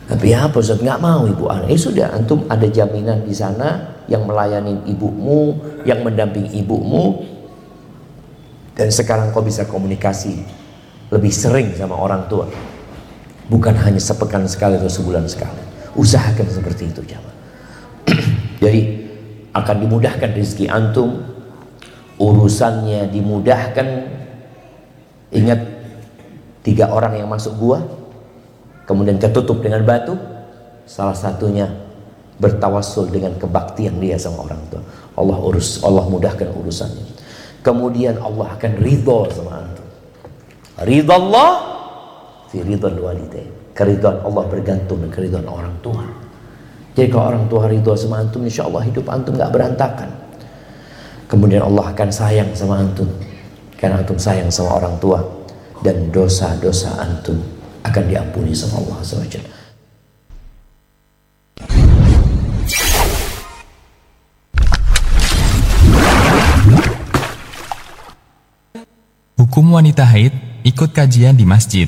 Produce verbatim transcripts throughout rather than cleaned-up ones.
Tapi apa Ustaz, nggak mau ibu anak. Eh sudah, antum ada jaminan di sana yang melayani ibumu, yang mendampingi ibumu, dan sekarang kau bisa komunikasi lebih sering sama orang tua, bukan hanya sepekan sekali atau sebulan sekali. Usahakan seperti itu jamaah. Jadi akan dimudahkan rezeki antum, urusannya dimudahkan. Ingat, tiga orang yang masuk gua kemudian ketutup dengan batu, salah satunya bertawassul dengan kebaktian dia sama orang tua. Allah urus, Allah mudahkan urusannya. Kemudian Allah akan ridho sama antum. Ridha Allah fi ridhal walidain. Keridhaan Allah bergantung dengan keridhaan orang tua. Jadi kalau orang tua ridho sama antum, insya Allah hidup antum gak berantakan. Kemudian Allah akan sayang sama antum karena antum sayang sama orang tua, dan dosa-dosa antum akan diampuni sama Allah subhanahu wa taala. Hukum wanita haid ikut kajian di masjid.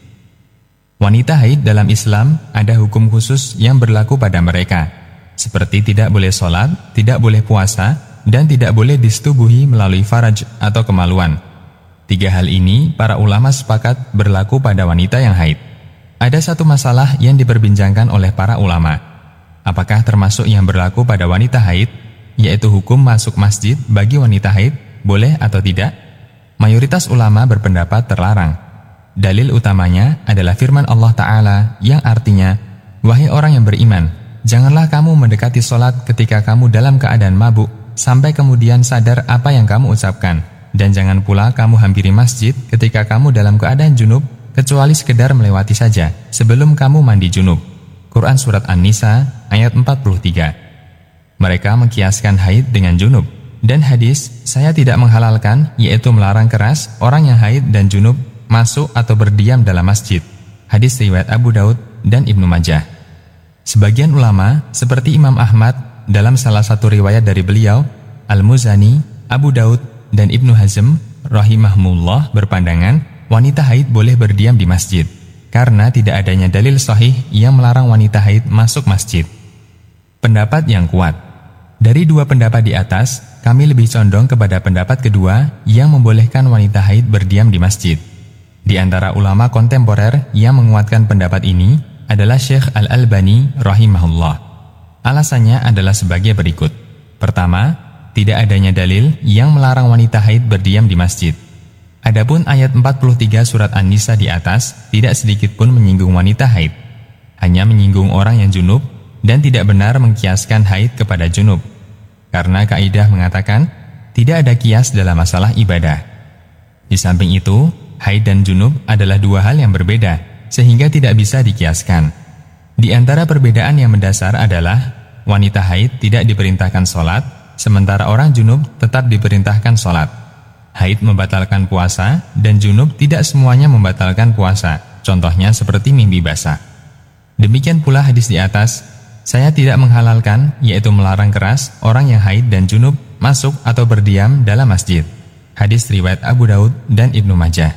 Wanita haid dalam Islam ada hukum khusus yang berlaku pada mereka, seperti tidak boleh sholat, tidak boleh puasa, dan tidak boleh disetubuhi melalui faraj atau kemaluan. Tiga hal ini para ulama sepakat berlaku pada wanita yang haid. Ada satu masalah yang diperbincangkan oleh para ulama. Apakah termasuk yang berlaku pada wanita haid, yaitu hukum masuk masjid bagi wanita haid, boleh atau tidak? Mayoritas ulama berpendapat terlarang. Dalil utamanya adalah firman Allah Ta'ala yang artinya, "Wahai orang yang beriman, janganlah kamu mendekati sholat ketika kamu dalam keadaan mabuk, sampai kemudian sadar apa yang kamu ucapkan. Dan jangan pula kamu hampiri masjid ketika kamu dalam keadaan junub, kecuali sekedar melewati saja, sebelum kamu mandi junub." Quran Surat An-Nisa ayat empat puluh tiga. Mereka mengkiaskan haid dengan junub. Dan hadis, "Saya tidak menghalalkan," yaitu melarang keras orang yang haid dan junub masuk atau berdiam dalam masjid. Hadis riwayat Abu Daud dan Ibnu Majah. Sebagian ulama seperti Imam Ahmad dalam salah satu riwayat dari beliau, Al-Muzani, Abu Daud, dan Ibnu Hazm rahimahumullah berpandangan wanita haid boleh berdiam di masjid karena tidak adanya dalil sahih yang melarang wanita haid masuk masjid. Pendapat yang kuat. Dari dua pendapat di atas, kami lebih condong kepada pendapat kedua yang membolehkan wanita haid berdiam di masjid. Di antara ulama kontemporer yang menguatkan pendapat ini adalah Syekh Al-Albani rahimahullah. Alasannya adalah sebagai berikut. Pertama, tidak adanya dalil yang melarang wanita haid berdiam di masjid. Adapun ayat empat puluh tiga surat An-Nisa di atas tidak sedikit pun menyinggung wanita haid. Hanya menyinggung orang yang junub dan tidak benar mengkiaskan haid kepada junub. Karena kaidah mengatakan tidak ada kias dalam masalah ibadah. Di samping itu, haid dan junub adalah dua hal yang berbeda, sehingga tidak bisa dikiaskan. Di antara perbedaan yang mendasar adalah wanita haid tidak diperintahkan sholat, sementara orang junub tetap diperintahkan sholat. Haid membatalkan puasa, dan junub tidak semuanya membatalkan puasa, contohnya seperti mimpi basah. Demikian pula hadis di atas, "Saya tidak menghalalkan," yaitu melarang keras orang yang haid dan junub masuk atau berdiam dalam masjid. Hadis riwayat Abu Daud dan Ibnu Majah.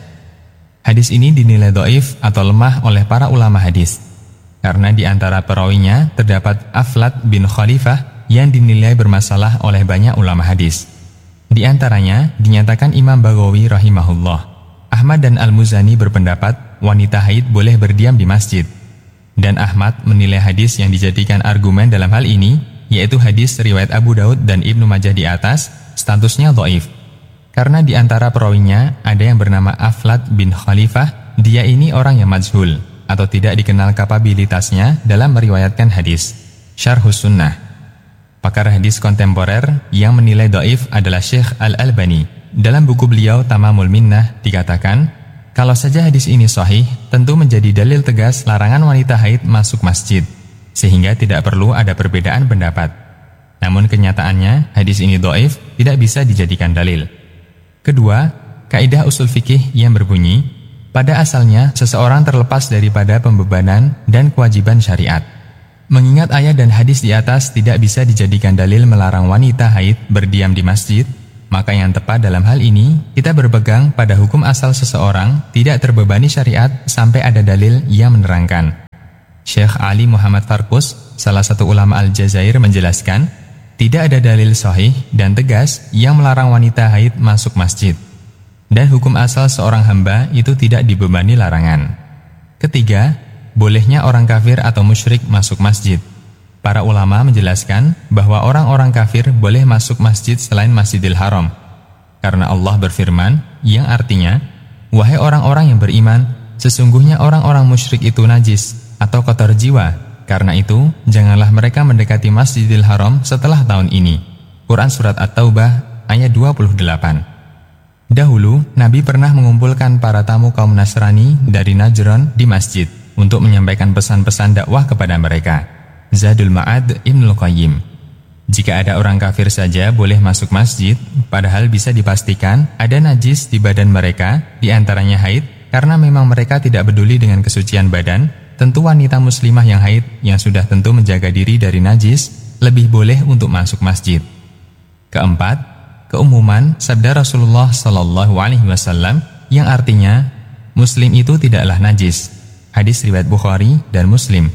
Hadis ini dinilai dhaif atau lemah oleh para ulama hadis, karena di antara perawinya terdapat Aflat bin Khalifah yang dinilai bermasalah oleh banyak ulama hadis. Di antaranya dinyatakan Imam Baghawi rahimahullah. Ahmad dan Al-Muzani berpendapat wanita haid boleh berdiam di masjid. Dan Ahmad menilai hadis yang dijadikan argumen dalam hal ini, yaitu hadis riwayat Abu Daud dan Ibnu Majah di atas, statusnya dhaif. Karena di antara perawinya ada yang bernama Aflat bin Khalifah, dia ini orang yang majhul atau tidak dikenal kapabilitasnya dalam meriwayatkan hadis. Syarhus Sunnah. Pakar hadis kontemporer yang menilai dhaif adalah Syekh Al-Albani. Dalam buku beliau Tamamul Minnah dikatakan, kalau saja hadis ini sahih, tentu menjadi dalil tegas larangan wanita haid masuk masjid, sehingga tidak perlu ada perbedaan pendapat. Namun kenyataannya, hadis ini dhaif, tidak bisa dijadikan dalil. Kedua, kaidah usul fikih yang berbunyi, pada asalnya seseorang terlepas daripada pembebanan dan kewajiban syariat. Mengingat ayat dan hadis di atas tidak bisa dijadikan dalil melarang wanita haid berdiam di masjid, maka yang tepat dalam hal ini, kita berpegang pada hukum asal seseorang tidak terbebani syariat sampai ada dalil yang menerangkan. Syekh Ali Muhammad Farkus, salah satu ulama Aljazair, menjelaskan, tidak ada dalil sahih dan tegas yang melarang wanita haid masuk masjid. Dan hukum asal seorang hamba itu tidak dibebani larangan. Ketiga, bolehnya orang kafir atau musyrik masuk masjid. Para ulama menjelaskan bahwa orang-orang kafir boleh masuk masjid selain Masjidil Haram. Karena Allah berfirman, yang artinya, wahai orang-orang yang beriman, sesungguhnya orang-orang musyrik itu najis atau kotor jiwa. Karena itu, janganlah mereka mendekati Masjidil Haram setelah tahun ini. Quran Surat At-Taubah ayat dua puluh delapan. Dahulu, Nabi pernah mengumpulkan para tamu kaum Nasrani dari Najran di masjid untuk menyampaikan pesan-pesan dakwah kepada mereka. Zadul Ma'ad Ibnul Qayyim. Jika ada orang kafir saja boleh masuk masjid, padahal bisa dipastikan ada najis di badan mereka, di antaranya haid, karena memang mereka tidak peduli dengan kesucian badan. Tentu wanita muslimah yang haid, yang sudah tentu menjaga diri dari najis, lebih boleh untuk masuk masjid. Keempat, keumuman sabda Rasulullah Shallallahu Alaihi Wasallam yang artinya Muslim itu tidaklah najis. Hadis riwayat Bukhari dan Muslim.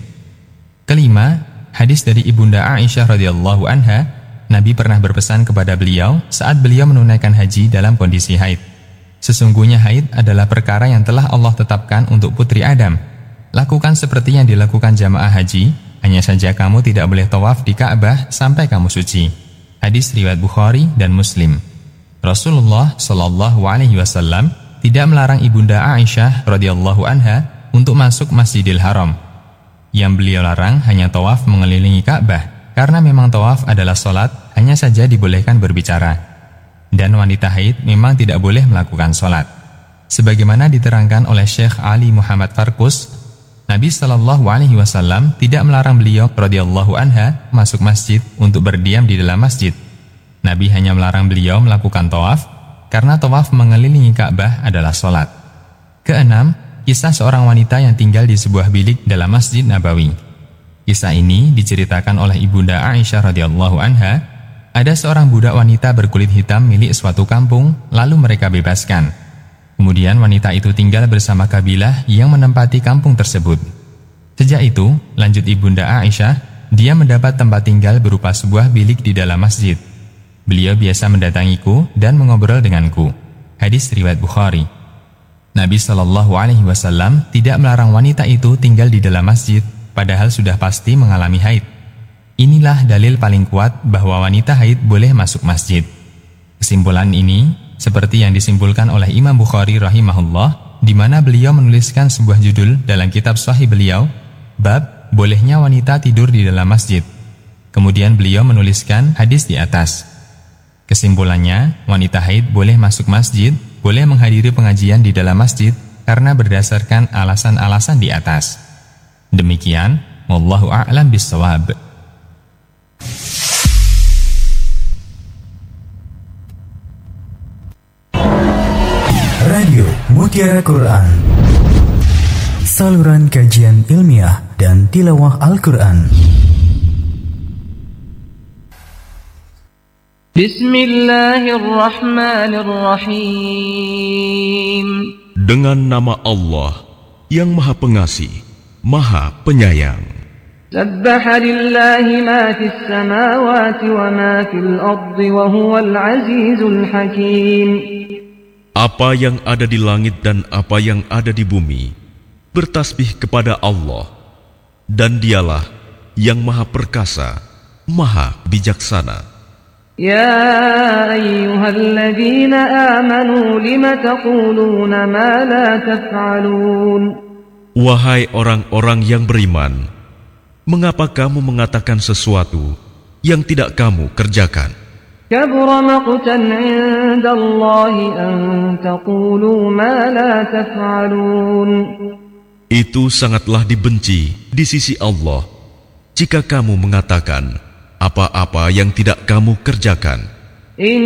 Kelima, hadis dari Ibunda Aisyah radhiyallahu anha, Nabi pernah berpesan kepada beliau saat beliau menunaikan haji dalam kondisi haid. Sesungguhnya haid adalah perkara yang telah Allah tetapkan untuk putri Adam. Lakukan seperti yang dilakukan jamaah haji, hanya saja kamu tidak boleh tawaf di Ka'bah sampai kamu suci. Hadis riwayat Bukhari dan Muslim. Rasulullah Shallallahu Alaihi Wasallam tidak melarang Ibunda Aisyah radhiyallahu anha untuk masuk Masjidil Haram. Yang beliau larang hanya tawaf mengelilingi Ka'bah, karena memang tawaf adalah sholat, hanya saja dibolehkan berbicara. Dan wanita haid memang tidak boleh melakukan sholat. Sebagaimana diterangkan oleh Syekh Ali Muhammad Farkus, Nabi Shallallahu Alaihi Wasallam tidak melarang beliau radhiyallahu anha masuk masjid untuk berdiam di dalam masjid. Nabi hanya melarang beliau melakukan tawaf, karena tawaf mengelilingi Ka'bah adalah sholat. Keenam, kisah seorang wanita yang tinggal di sebuah bilik dalam Masjid Nabawi. Kisah ini diceritakan oleh Ibunda Aisyah radhiyallahu anha. Ada seorang budak wanita berkulit hitam milik suatu kampung, lalu mereka bebaskan. Kemudian wanita itu tinggal bersama kabilah yang menempati kampung tersebut. Sejak itu, lanjut Ibunda Aisyah, dia mendapat tempat tinggal berupa sebuah bilik di dalam masjid. Beliau biasa mendatangiku dan mengobrol denganku. Hadis riwayat Bukhari. Nabi Shallallahu Alaihi Wasallam tidak melarang wanita itu tinggal di dalam masjid, padahal sudah pasti mengalami haid. Inilah dalil paling kuat bahwa wanita haid boleh masuk masjid. Kesimpulan ini, seperti yang disimpulkan oleh Imam Bukhari rahimahullah, di mana beliau menuliskan sebuah judul dalam kitab Sahih beliau, bab bolehnya wanita tidur di dalam masjid. Kemudian beliau menuliskan hadis di atas. Kesimpulannya, wanita haid boleh masuk masjid, boleh menghadiri pengajian di dalam masjid karena berdasarkan alasan-alasan di atas. Demikian, wallahu a'lam bishawab. Radio Mutiara Quran, saluran kajian ilmiah dan tilawah Al-Quran. Bismillahirrahmanirrahim. Dengan nama Allah yang Maha Pengasih, Maha Penyayang. Sabbaha lillahi ma fis samawati wa ma fil ardi wa huwal azizul hakim. Apa yang ada di langit dan apa yang ada di bumi bertasbih kepada Allah, dan Dialah yang Maha Perkasa, Maha Bijaksana. Ya ayyuhalladzina amanu lima taquluna ma la taf'alun. Wahai orang-orang yang beriman, mengapa kamu mengatakan sesuatu yang tidak kamu kerjakan? Kabura maqtan 'indallahi an taqulu ma la taf'alun. Itu sangatlah dibenci di sisi Allah jika kamu mengatakan apa-apa yang tidak kamu kerjakan.